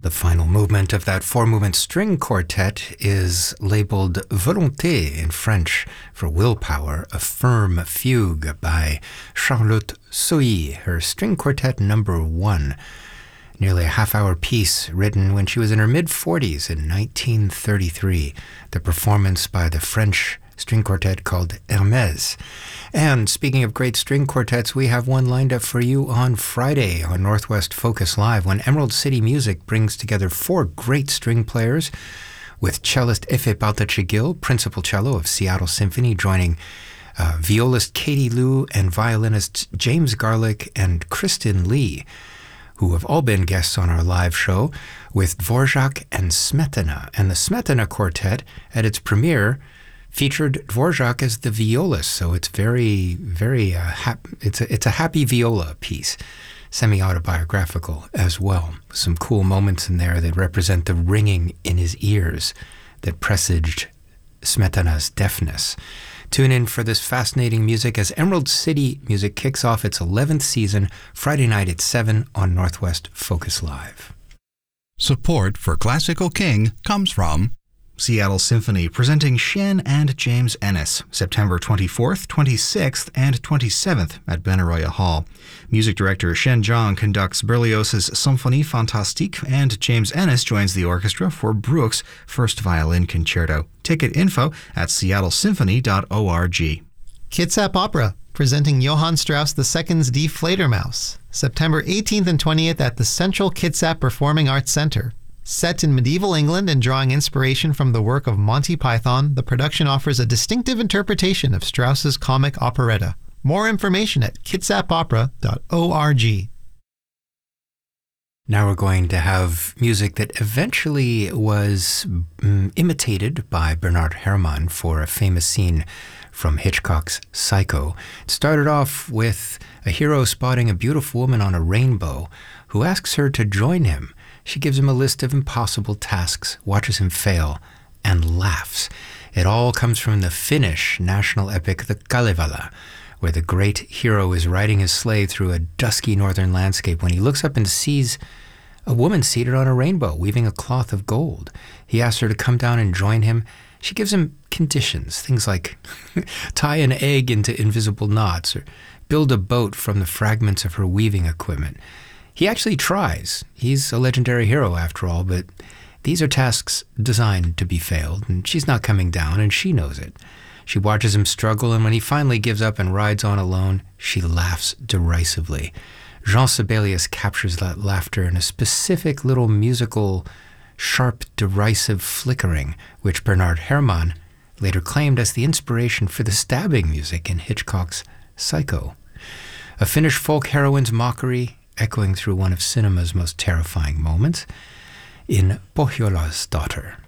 The final movement of that four-movement string quartet is labeled Volonté in French for willpower, a firm fugue by Charlotte Soilly, her string quartet number 1. Nearly a half-hour piece written when she was in her mid-40s in 1933. The performance by the French string quartet called Hermès. And speaking of great string quartets, we have one lined up for you on Friday on Northwest Focus Live when Emerald City Music brings together 4 great string players with cellist Efe Baltachigil, principal cello of Seattle Symphony, joining violist Katie Liu and violinists James Garlick and Kristen Lee, who have all been guests on our live show, with Dvorak and Smetana. And the Smetana Quartet, at its premiere, featured Dvorak as the violist, so it's very, very it's a happy viola piece, semi-autobiographical as well. Some cool moments in there that represent the ringing in his ears that presaged Smetana's deafness. Tune in for this fascinating music as Emerald City Music kicks off its 11th season Friday night at 7 on Northwest Focus Live. Support for Classical King comes from Seattle Symphony, presenting Shen and James Ennis, September 24th, 26th, and 27th at Benaroya Hall. Music director Shen Zhang conducts Berlioz's Symphonie Fantastique, and James Ennis joins the orchestra for Bruch's First Violin Concerto. Ticket info at seattlesymphony.org. Kitsap Opera, presenting Johann Strauss II's Die Fledermaus, September 18th and 20th at the Central Kitsap Performing Arts Center. Set in medieval England and drawing inspiration from the work of Monty Python, the production offers a distinctive interpretation of Strauss's comic operetta. More information at kitsapopera.org. Now we're going to have music that eventually was imitated by Bernard Herrmann for a famous scene from Hitchcock's Psycho. It started off with a hero spotting a beautiful woman on a rainbow who asks her to join him. She gives him a list of impossible tasks, watches him fail, and laughs. It all comes from the Finnish national epic, the Kalevala, where the great hero is riding his sleigh through a dusky northern landscape when he looks up and sees a woman seated on a rainbow, weaving a cloth of gold. He asks her to come down and join him. She gives him conditions, things like tie an egg into invisible knots or build a boat from the fragments of her weaving equipment. He actually tries. He's a legendary hero after all, but these are tasks designed to be failed, and she's not coming down, and she knows it. She watches him struggle, and when he finally gives up and rides on alone, she laughs derisively. Jean Sibelius captures that laughter in a specific little musical, sharp, derisive flickering, which Bernard Herrmann later claimed as the inspiration for the stabbing music in Hitchcock's Psycho. A Finnish folk heroine's mockery echoing through one of cinema's most terrifying moments in Pohjola's Daughter.